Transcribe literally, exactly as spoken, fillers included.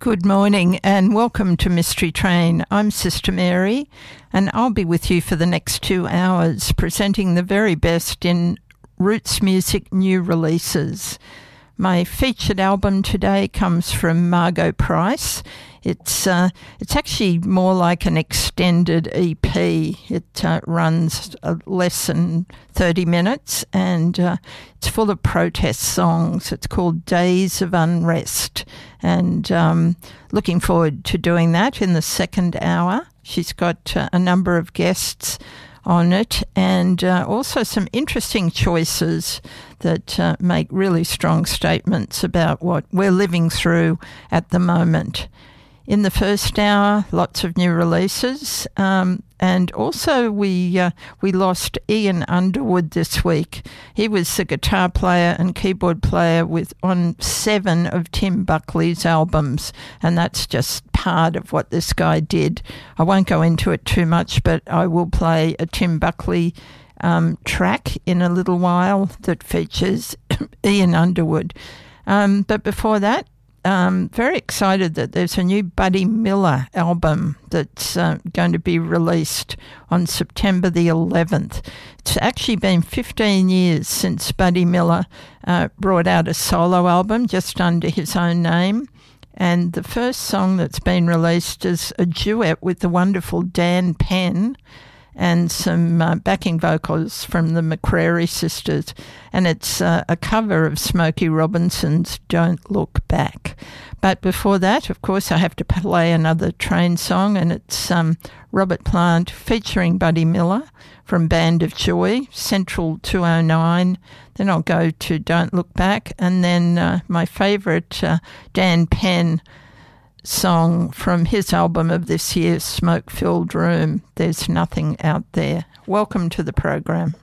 Good morning and welcome to Mystery Train. I'm Sister Mary and I'll be with you for the next two hours presenting the very best in roots music new releases. My featured album today comes from Margot Price. It's uh, it's actually more like an extended E P. It uh, runs uh, less than thirty minutes and uh, it's full of protest songs. It's called Days of Unrest and um, looking forward to doing that in the second hour. She's got uh, a number of guests on it and uh, also some interesting choices that uh, make really strong statements about what we're living through at the moment. In the first hour, lots of new releases, um, and also we uh, we lost Ian Underwood this week. He was the guitar player and keyboard player with on seven of Tim Buckley's albums, and that's just part of what this guy did. I won't go into it too much, but I will play a Tim Buckley um, track in a little while that features Ian Underwood. Um, but before that, Um, very excited that there's a new Buddy Miller album that's uh, going to be released on September the eleventh. It's actually been fifteen years since Buddy Miller uh, brought out a solo album just under his own name. And the first song that's been released is a duet with the wonderful Dan Penn and some uh, backing vocals from the McCrary sisters. And it's uh, a cover of Smokey Robinson's Don't Look Back. But before that, of course, I have to play another Train song, and it's um, Robert Plant featuring Buddy Miller from Band of Joy, Central two oh nine. Then I'll go to Don't Look Back, and then uh, my favourite uh, Dan Penn song from his album of this year, Smoke Filled Room, There's Nothing Out There. Welcome to the program.